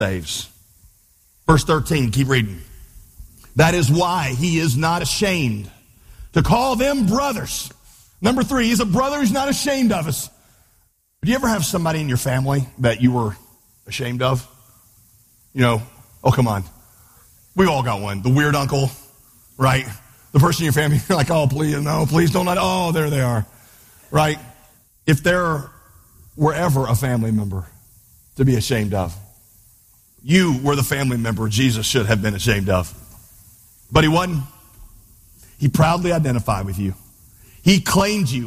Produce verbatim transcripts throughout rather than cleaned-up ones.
saves. Verse thirteen, keep reading. That is why he is not ashamed to call them brothers. Number three, he's a brother who's not ashamed of us. Do you ever have somebody in your family that you were ashamed of? You know, oh, come on. We've all got one. The weird uncle, right? The person in your family, you're like, oh, please, no, please don't let, oh, there they are, right? If there were ever a family member to be ashamed of, you were the family member Jesus should have been ashamed of. But he wasn't. He proudly identified with you. He claimed you.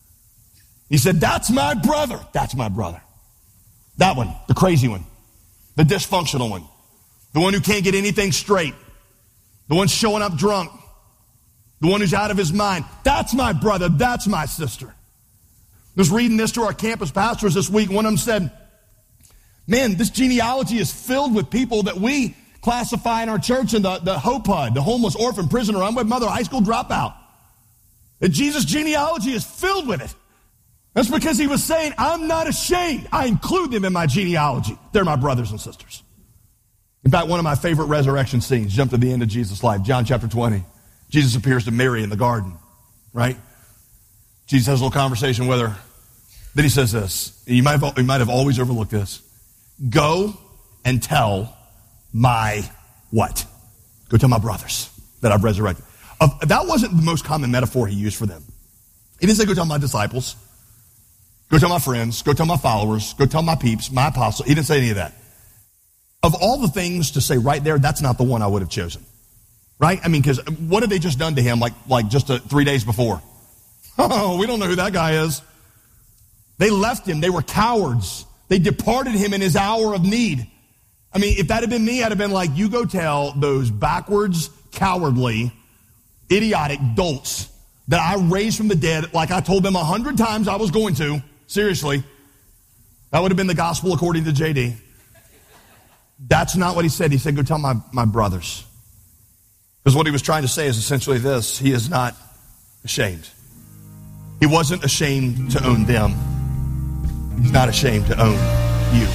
He said, that's my brother. That's my brother. That one, the crazy one, the dysfunctional one, the one who can't get anything straight, the one showing up drunk, the one who's out of his mind. That's my brother. That's my sister. I was reading this to our campus pastors this week. One of them said, man, this genealogy is filled with people that we classify in our church in the, the H O P U D, the homeless orphan prisoner, unwed mother, high school dropout. And Jesus' genealogy is filled with it. That's because he was saying, I'm not ashamed. I include them in my genealogy. They're my brothers and sisters. In fact, one of my favorite resurrection scenes, jump to the end of Jesus' life, John chapter twenty. Jesus appears to Mary in the garden, right? Jesus has a little conversation with her. Then he says this. You might have, you might have always overlooked this. Go and tell my what? Go tell my brothers that I've resurrected. Uh, that wasn't the most common metaphor he used for them. He didn't say go tell my disciples. Go tell my friends. Go tell my followers. Go tell my peeps, my apostle. He didn't say any of that. Of all the things to say right there, that's not the one I would have chosen. Right? I mean, because what had they just done to him like, like just a, three days before? Oh, we don't know who that guy is. They left him. They were cowards. They departed him in his hour of need. I mean, if that had been me, I'd have been like, you go tell those backwards, cowardly, idiotic dolts that I raised from the dead like I told them a hundred times I was going to. Seriously. That would have been the gospel according to J D. That's not what he said. He said, go tell my, my brothers. Because what he was trying to say is essentially this. He is not ashamed. He wasn't ashamed to own them. He's not ashamed to own you.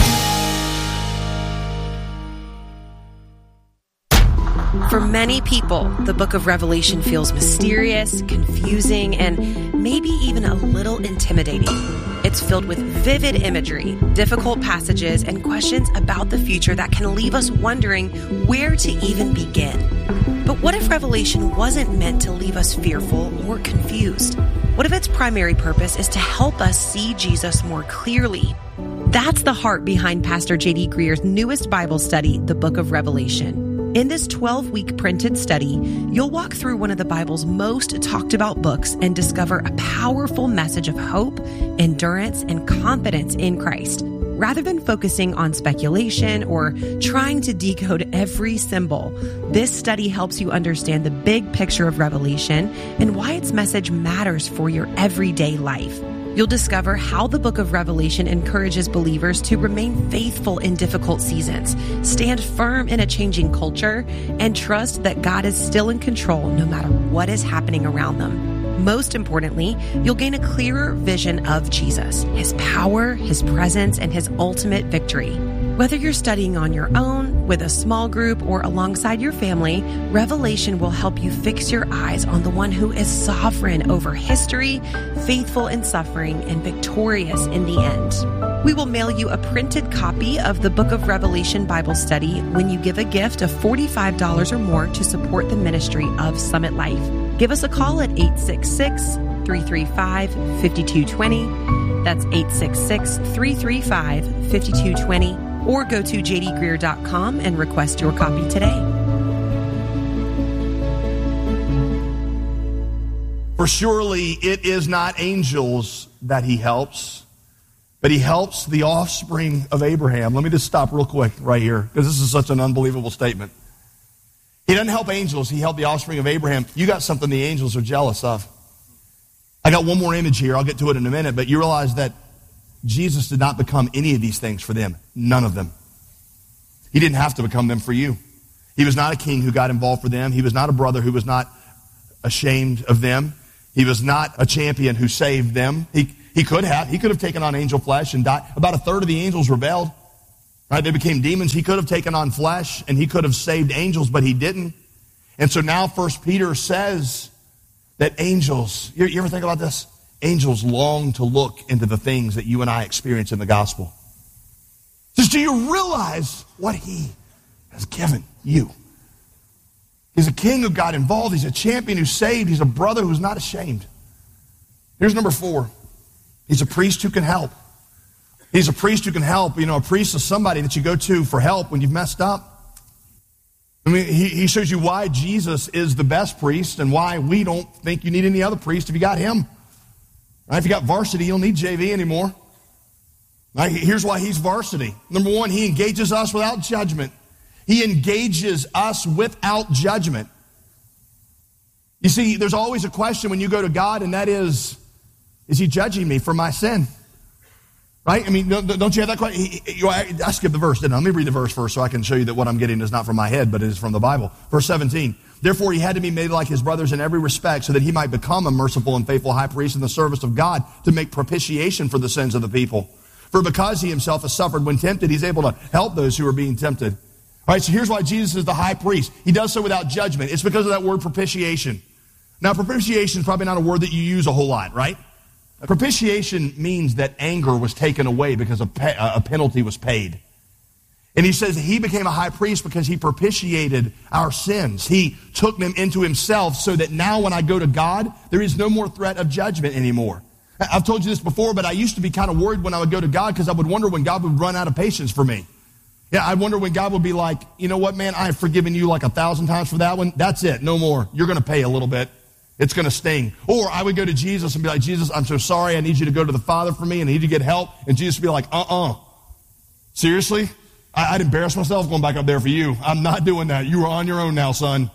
For many people, the book of Revelation feels mysterious, confusing, and maybe even a little intimidating. It's filled with vivid imagery, difficult passages, and questions about the future that can leave us wondering where to even begin. But what if Revelation wasn't meant to leave us fearful or confused? What if its primary purpose is to help us see Jesus more clearly? That's the heart behind Pastor J D Greer's newest Bible study, the Book of Revelation. In this twelve-week printed study, you'll walk through one of the Bible's most talked about books and discover a powerful message of hope, endurance, and confidence in Christ. Rather than focusing on speculation or trying to decode every symbol, this study helps you understand the big picture of Revelation and why its message matters for your everyday life. You'll discover how the book of Revelation encourages believers to remain faithful in difficult seasons, stand firm in a changing culture, and trust that God is still in control no matter what is happening around them. Most importantly, you'll gain a clearer vision of Jesus, his power, his presence, and his ultimate victory. Whether you're studying on your own, with a small group, or alongside your family, Revelation will help you fix your eyes on the one who is sovereign over history, faithful in suffering, and victorious in the end. We will mail you a printed copy of the Book of Revelation Bible Study when you give a gift of forty-five dollars or more to support the ministry of Summit Life. Give us a call at eight six six, three three five, five two two zero. That's eight six six, three three five, five two two zero. Or go to j d greer dot com and request your copy today. For surely it is not angels that he helps, but he helps the offspring of Abraham. Let me just stop real quick right here, because this is such an unbelievable statement. He doesn't help angels, he helped the offspring of Abraham. You got something the angels are jealous of. I got one more image here, I'll get to it in a minute, but you realize that Jesus did not become any of these things for them. None of them. He didn't have to become them for you. He was not a king who got involved for them. He was not a brother who was not ashamed of them. He was not a champion who saved them. He, he could have. He could have taken on angel flesh and died. About a third of the angels rebelled. Right? They became demons. He could have taken on flesh and he could have saved angels, but he didn't. And so now First Peter says that angels, you, you ever think about this? Angels long to look into the things that you and I experience in the gospel. Just do you realize what he has given you? He's a king who got involved. He's a champion who's saved. He's a brother who's not ashamed. Here's number four. He's a priest who can help. He's a priest who can help. You know, a priest is somebody that you go to for help when you've messed up. I mean, he, he shows you why Jesus is the best priest and why we don't think you need any other priest if you got him. Right? If you got varsity, you don't need J V anymore. Right? Here's why he's varsity. Number one, he engages us without judgment. He engages us without judgment. You see, there's always a question when you go to God, and that is, is he judging me for my sin? Right? I mean, don't you have that question? I skipped the verse, didn't I? Let me read the verse first so I can show you that what I'm getting is not from my head, but it is from the Bible. Verse seventeen. Therefore, he had to be made like his brothers in every respect so that he might become a merciful and faithful high priest in the service of God to make propitiation for the sins of the people. For because he himself has suffered when tempted, he's able to help those who are being tempted. All right, so here's why Jesus is the high priest. He does so without judgment. It's because of that word propitiation. Now, propitiation is probably not a word that you use a whole lot, right? Propitiation means that anger was taken away because a, pe- a penalty was paid. And he says he became a high priest because he propitiated our sins. He took them into himself so that now when I go to God, there is no more threat of judgment anymore. I've told you this before, but I used to be kind of worried when I would go to God because I would wonder when God would run out of patience for me. Yeah, I wonder when God would be like, you know what, man, I have forgiven you like a thousand times for that one. That's it, no more. You're going to pay a little bit. It's going to sting. Or I would go to Jesus and be like, Jesus, I'm so sorry. I need you to go to the Father for me and I need to get help. And Jesus would be like, uh-uh. Seriously? I, I'd embarrass myself going back up there for you. I'm not doing that. You are on your own now, son.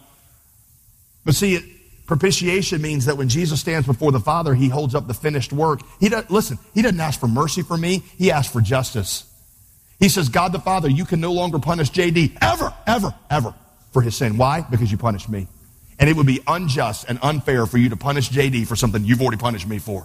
But see, it, propitiation means that when Jesus stands before the Father, he holds up the finished work. He does, listen, he doesn't ask for mercy for me. He asks for justice. He says, God the Father, you can no longer punish J D ever, ever, ever for his sin. Why? Because you punished me. And it would be unjust and unfair for you to punish J D for something you've already punished me for.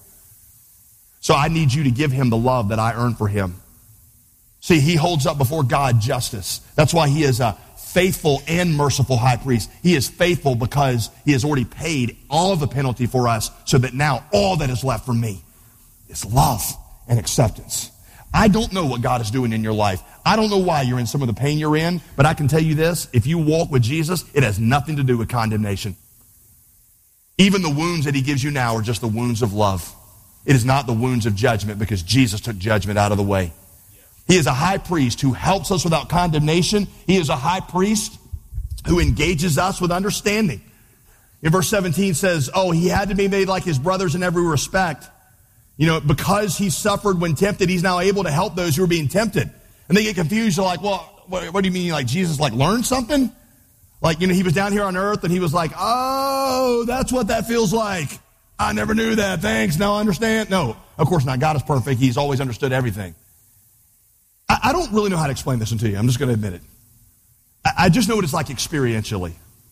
So I need you to give him the love that I earned for him. See, he holds up before God justice. That's why he is a faithful and merciful high priest. He is faithful because he has already paid all of the penalty for us so that now all that is left for me is love and acceptance. I don't know what God is doing in your life. I don't know why you're in some of the pain you're in, but I can tell you this, if you walk with Jesus, it has nothing to do with condemnation. Even the wounds that he gives you now are just the wounds of love. It is not the wounds of judgment because Jesus took judgment out of the way. He is a high priest who helps us without condemnation. He is a high priest who engages us with understanding. In verse seventeen says, oh, he had to be made like his brothers in every respect. You know, because he suffered when tempted, he's now able to help those who are being tempted. And they get confused. They're like, well, what, what do you mean? Like Jesus like learned something? Like, you know, he was down here on earth and he was like, oh, that's what that feels like. I never knew that. Thanks. Now I understand. No, of course not. God is perfect. He's always understood everything. I, I don't really know how to explain this to you. I'm just going to admit it. I, I just know what it's like experientially.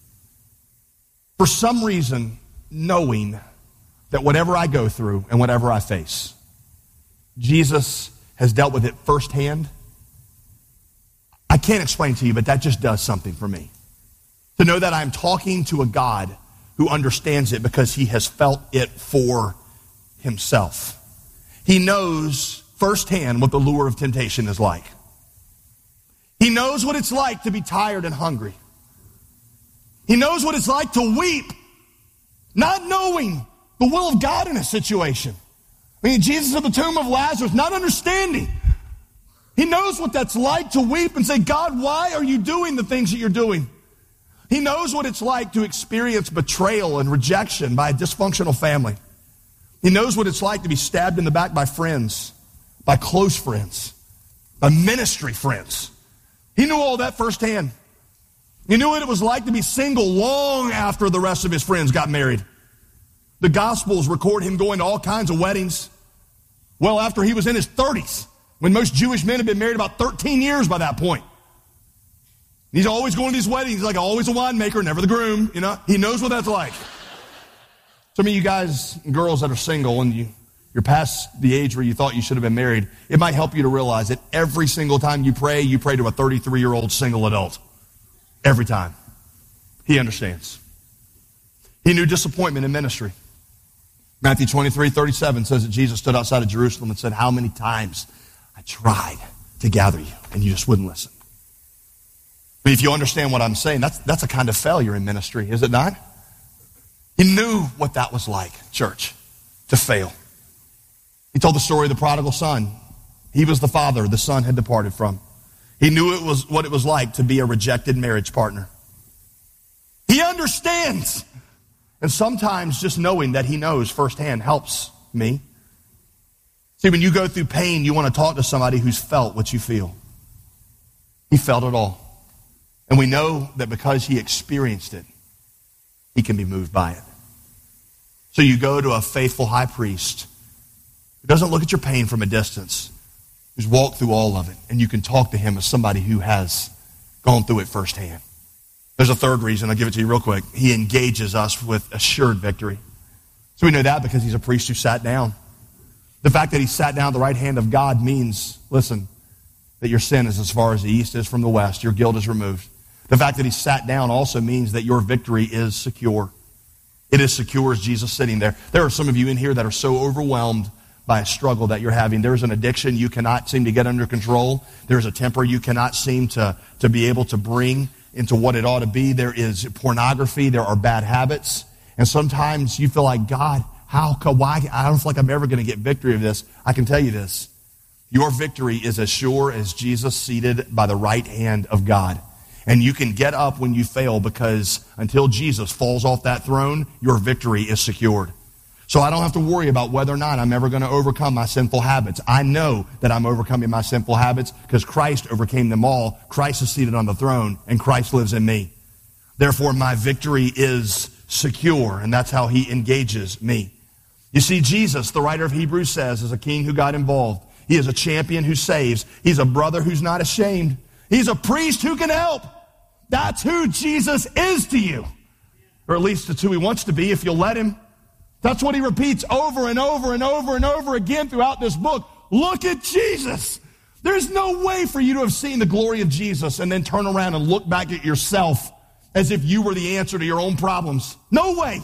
For some reason, knowing that whatever I go through and whatever I face, Jesus has dealt with it firsthand. I can't explain to you, but that just does something for me. To know that I'm talking to a God who understands it because he has felt it for himself. He knows firsthand what the lure of temptation is like. He knows what it's like to be tired and hungry. He knows what it's like to weep, not knowing the will of God in a situation. I mean, Jesus at the tomb of Lazarus, not understanding. He knows what that's like to weep and say, God, why are you doing the things that you're doing? He knows what it's like to experience betrayal and rejection by a dysfunctional family. He knows what it's like to be stabbed in the back by friends, by close friends, by ministry friends. He knew all that firsthand. He knew what it was like to be single long after the rest of his friends got married. The Gospels record him going to all kinds of weddings well after he was in his thirties, when most Jewish men had been married about thirteen years by that point. He's always going to these weddings. He's like always a winemaker, never the groom. You know, he knows what that's like. Some of you guys and girls that are single and you you're past the age where you thought you should have been married, it might help you to realize that every single time you pray, you pray to a thirty-three-year-old single adult. Every time. He understands. He knew disappointment in ministry. Matthew twenty-three thirty-seven says that Jesus stood outside of Jerusalem and said, how many times I tried to gather you and you just wouldn't listen. I mean, if you understand what I'm saying, that's, that's a kind of failure in ministry, is it not? He knew what that was like, church, to fail. He told the story of the prodigal son. He was the father the son had departed from. He knew it was what it was like to be a rejected marriage partner. He understands. And sometimes just knowing that he knows firsthand helps me. See, when you go through pain, you want to talk to somebody who's felt what you feel. He felt it all. And we know that because he experienced it, he can be moved by it. So you go to a faithful high priest who doesn't look at your pain from a distance, who's walked through all of it, and you can talk to him as somebody who has gone through it firsthand. There's a third reason, I'll give it to you real quick. He engages us with assured victory. So we know that because he's a priest who sat down. The fact that he sat down at the right hand of God means, listen, that your sin is as far as the east is from the west. Your guilt is removed. The fact that he sat down also means that your victory is secure. It is secure as Jesus sitting there. There are some of you in here that are so overwhelmed by a struggle that you're having. There's an addiction you cannot seem to get under control. There's a temper you cannot seem to, to be able to bring into what it ought to be. There is pornography. There are bad habits. And sometimes you feel like, God, how, why? I don't feel like I'm ever going to get victory of this. I can tell you this. Your victory is as sure as Jesus seated by the right hand of God. And you can get up when you fail because until Jesus falls off that throne, your victory is secured. So I don't have to worry about whether or not I'm ever going to overcome my sinful habits. I know that I'm overcoming my sinful habits because Christ overcame them all. Christ is seated on the throne and Christ lives in me. Therefore, my victory is secure, and that's how he engages me. You see, Jesus, the writer of Hebrews says, is a king who got involved. He is a champion who saves. He's a brother who's not ashamed. He's a priest who can help. That's who Jesus is to you. Or at least it's who he wants to be if you'll let him. That's what he repeats over and over and over and over again throughout this book. Look at Jesus. There's no way for you to have seen the glory of Jesus and then turn around and look back at yourself as if you were the answer to your own problems. No way.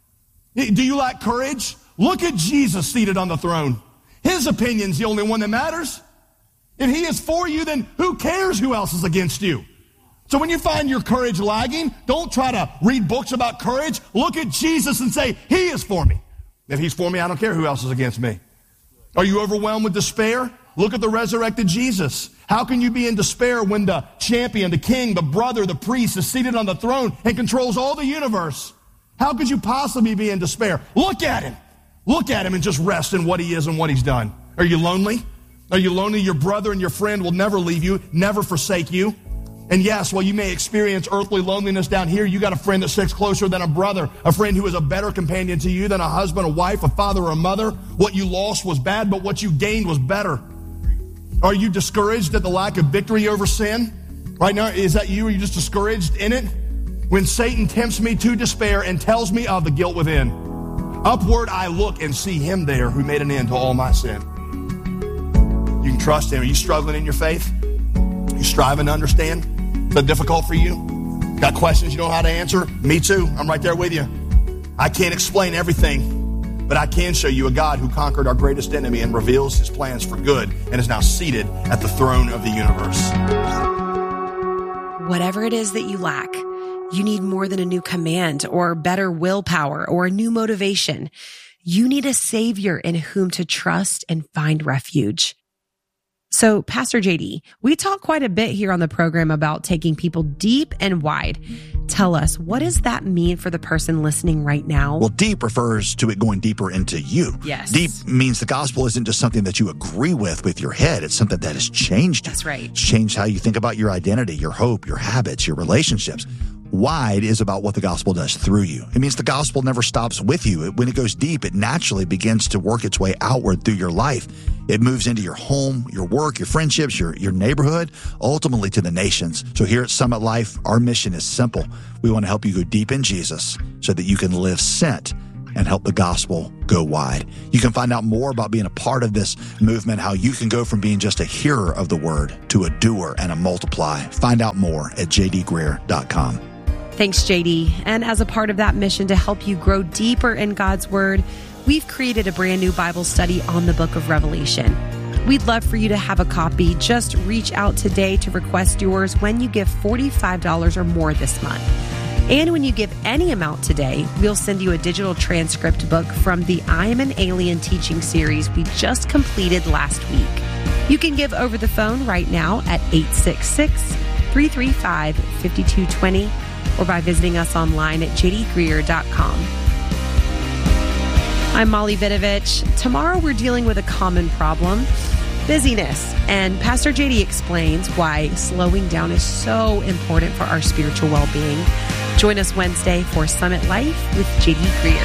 Do you lack courage? Look at Jesus seated on the throne. His opinion's the only one that matters. If he is for you, then who cares who else is against you? So when you find your courage lagging, don't try to read books about courage. Look at Jesus and say, he is for me. If he's for me, I don't care who else is against me. Are you overwhelmed with despair? Look at the resurrected Jesus. How can you be in despair when the champion, the king, the brother, the priest is seated on the throne and controls all the universe? How could you possibly be in despair? Look at him. Look at him and just rest in what he is and what he's done. Are you lonely? Are you lonely? Your brother and your friend will never leave you, never forsake you. And yes, while you may experience earthly loneliness down here, you got a friend that sticks closer than a brother, a friend who is a better companion to you than a husband, a wife, a father, or a mother. What you lost was bad, but what you gained was better. Are you discouraged at the lack of victory over sin? Right now, is that you? Are you just discouraged in it? When Satan tempts me to despair and tells me of the guilt within, upward I look and see him there who made an end to all my sin. You can trust him. Are you struggling in your faith? Are you striving to understand? Is that difficult for you? Got questions you don't know how to answer? Me too. I'm right there with you. I can't explain everything, but I can show you a God who conquered our greatest enemy and reveals his plans for good and is now seated at the throne of the universe. Whatever it is that you lack, you need more than a new command or better willpower or a new motivation. You need a Savior in whom to trust and find refuge. So, Pastor J D, we talk quite a bit here on the program about taking people deep and wide. Tell us, what does that mean for the person listening right now? Well, deep refers to it going deeper into you. Yes. Deep means the gospel isn't just something that you agree with with your head. It's something that has changed you. That's right. It's changed how you think about your identity, your hope, your habits, your relationships. Wide is about what the gospel does through you. It means the gospel never stops with you. When it goes deep, it naturally begins to work its way outward through your life. It moves into your home, your work, your friendships, your, your neighborhood, ultimately to the nations. So here at Summit Life, our mission is simple. We want to help you go deep in Jesus so that you can live sent and help the gospel go wide. You can find out more about being a part of this movement, how you can go from being just a hearer of the word to a doer and a multiply. Find out more at j d greer dot com. Thanks, J D. And as a part of that mission to help you grow deeper in God's Word, we've created a brand new Bible study on the book of Revelation. We'd love for you to have a copy. Just reach out today to request yours when you give forty-five dollars or more this month. And when you give any amount today, we'll send you a digital transcript book from the I Am an Alien teaching series we just completed last week. You can give over the phone right now at eight six six, three three five, five two two zero or by visiting us online at j d greer dot com. I'm Molly Vidovich. Tomorrow we're dealing with a common problem, busyness, and Pastor J D explains why slowing down is so important for our spiritual well-being. Join us Wednesday for Summit Life with J D Greer.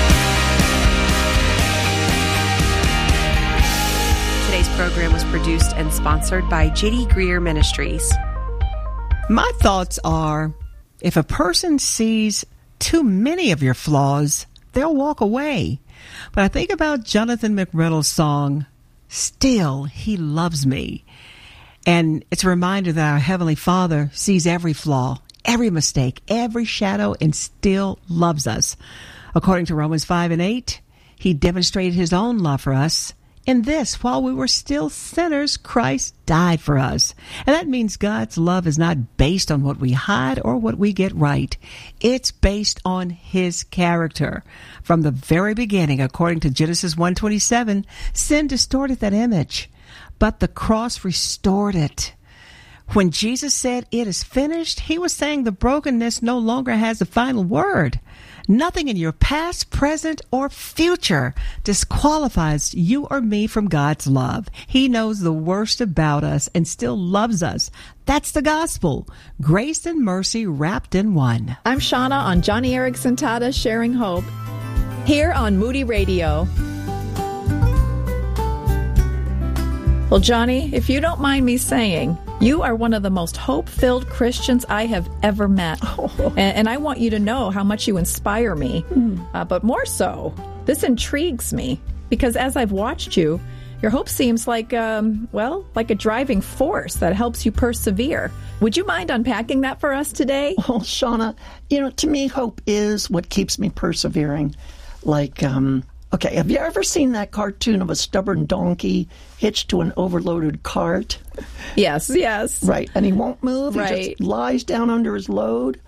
Today's program was produced and sponsored by J D Greer Ministries. My thoughts are, if a person sees too many of your flaws, they'll walk away. But I think about Jonathan McReynolds' song, Still He Loves Me. And it's a reminder that our Heavenly Father sees every flaw, every mistake, every shadow, and still loves us. According to Romans five and eight, He demonstrated His own love for us. In this, while we were still sinners, Christ died for us. And that means God's love is not based on what we hide or what we get right. It's based on His character. From the very beginning, according to Genesis one twenty-seven, sin distorted that image, but the cross restored it. When Jesus said, "It is finished," He was saying the brokenness no longer has the final word. Nothing in your past, present, or future disqualifies you or me from God's love. He knows the worst about us and still loves us. That's the gospel. Grace and mercy wrapped in one. I'm Shauna on Johnny Erickson Tata Sharing Hope, here on Moody Radio. Well, Johnny, if you don't mind me saying, you are one of the most hope-filled Christians I have ever met. Oh. And, and I want you to know how much you inspire me. Mm. Uh, but more so, this intrigues me, because as I've watched you, your hope seems like, um, well, like a driving force that helps you persevere. Would you mind unpacking that for us today? Well, Shauna, you know, to me, hope is what keeps me persevering. Like, um... Okay, have you ever seen that cartoon of a stubborn donkey hitched to an overloaded cart? Yes, yes. Right, and he won't move. Right. He just lies down under his load.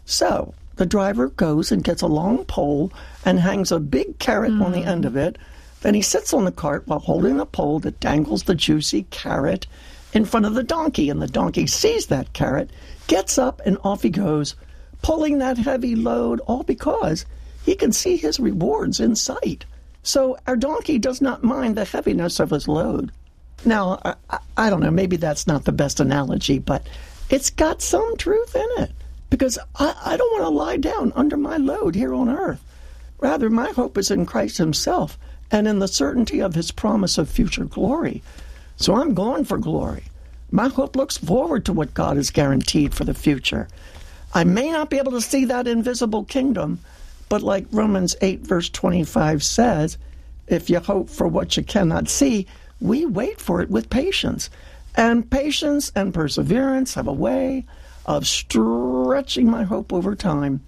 So the driver goes and gets a long pole and hangs a big carrot mm. on the end of it. Then he sits on the cart while holding a pole that dangles the juicy carrot in front of the donkey. And the donkey sees that carrot, gets up, and off he goes, pulling that heavy load, all because he can see his rewards in sight. So our donkey does not mind the heaviness of his load. Now, I, I don't know, maybe that's not the best analogy, but it's got some truth in it. Because I, I don't want to lie down under my load here on earth. Rather, my hope is in Christ Himself and in the certainty of His promise of future glory. So I'm going for glory. My hope looks forward to what God has guaranteed for the future. I may not be able to see that invisible kingdom, but like Romans eight, verse twenty-five says, if you hope for what you cannot see, we wait for it with patience. And patience and perseverance have a way of stretching my hope over time.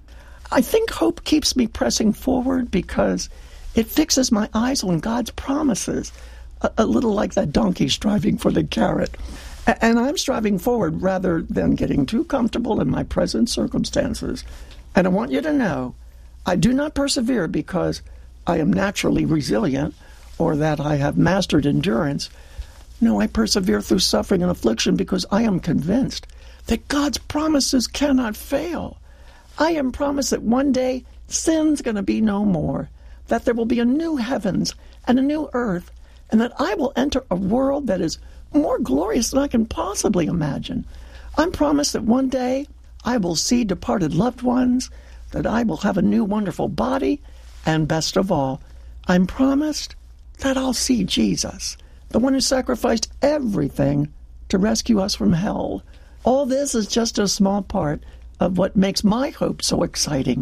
I think hope keeps me pressing forward because it fixes my eyes on God's promises, a, a little like that donkey striving for the carrot. A- and I'm striving forward rather than getting too comfortable in my present circumstances. And I want you to know, I do not persevere because I am naturally resilient or that I have mastered endurance. No, I persevere through suffering and affliction because I am convinced that God's promises cannot fail. I am promised that one day sin's going to be no more, that there will be a new heavens and a new earth, and that I will enter a world that is more glorious than I can possibly imagine. I'm promised that one day I will see departed loved ones, that I will have a new wonderful body, and best of all, I'm promised that I'll see Jesus, the one who sacrificed everything to rescue us from hell. All this is just a small part of what makes my hope so exciting.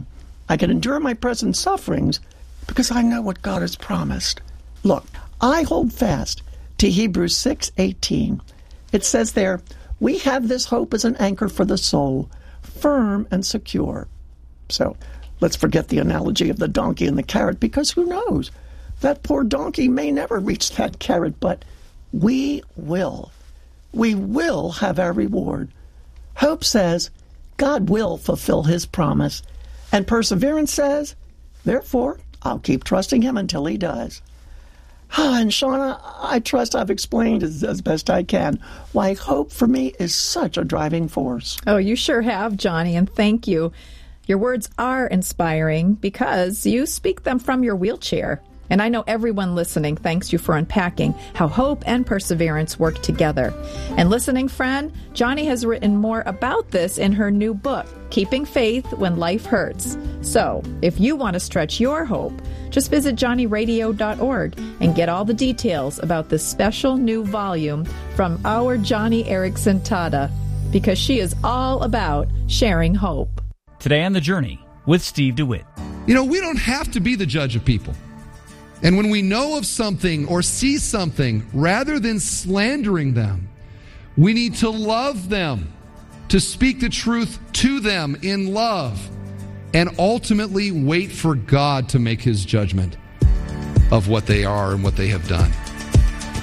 I can endure my present sufferings because I know what God has promised. Look, I hold fast to Hebrews six eighteen. It says there, we have this hope as an anchor for the soul, firm and secure. So let's forget the analogy of the donkey and the carrot, because who knows? That poor donkey may never reach that carrot, but we will. We will have our reward. Hope says God will fulfill his promise, and perseverance says, therefore, I'll keep trusting him until he does. And Shauna, I trust I've explained as, as best I can why hope for me is such a driving force. Oh, you sure have, Johnny, and thank you. Your words are inspiring because you speak them from your wheelchair. And I know everyone listening thanks you for unpacking how hope and perseverance work together. And listening friend, Johnny has written more about this in her new book, Keeping Faith When Life Hurts. So, if you want to stretch your hope, just visit johnny radio dot org and get all the details about this special new volume from our Joni Eareckson Tada, because she is all about sharing hope. Today on The Journey with Steve DeWitt. You know, we don't have to be the judge of people. And when we know of something or see something, rather than slandering them, we need to love them, to speak the truth to them in love, and ultimately wait for God to make his judgment of what they are and what they have done.